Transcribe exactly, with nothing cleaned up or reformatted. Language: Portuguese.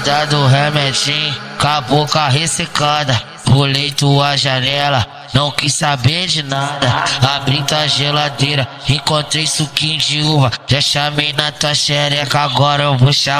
Guarda do remedinho, com a boca ressecada. Pulei tua janela, não quis saber de nada. Abri tua geladeira, encontrei suquinho de uva. Já chamei na tua xereca, agora eu vou chamar.